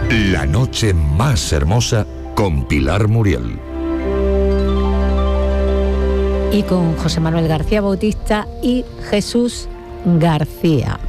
La noche más hermosa con Pilar Muriel. Y con José Manuel García Bautista y Jesús García.